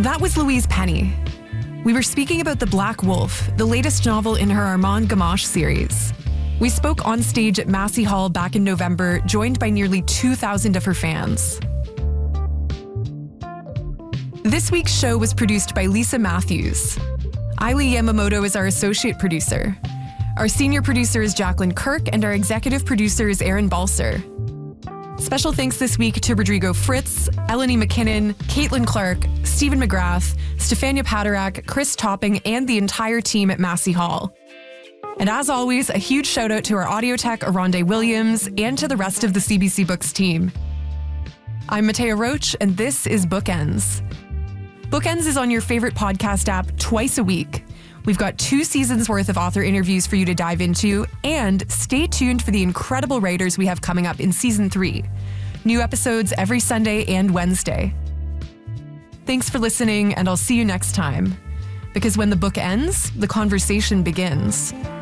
That was Louise Penny. We were speaking about The Black Wolf, the latest novel in her Armand Gamache series. We spoke on stage at Massey Hall back in November, joined by nearly 2,000 of her fans. This week's show was produced by Lisa Matthews. Ailey Yamamoto is our associate producer. Our senior producer is Jacqueline Kirk, and our executive producer is Aaron Balser. Special thanks this week to Rodrigo Fritz, Eleni McKinnon, Caitlin Clark, Stephen McGrath, Stefania Paderak, Chris Topping, and the entire team at Massey Hall. And as always, a huge shout out to our audio tech, Aronde Williams, and to the rest of the CBC Books team. I'm Matea Roach, and this is Bookends. Bookends is on your favorite podcast app twice a week. We've got 2 seasons worth of author interviews for you to dive into, and stay tuned for the incredible writers we have coming up in season 3. New episodes every Sunday and Wednesday. Thanks for listening, and I'll see you next time. Because when the book ends, the conversation begins.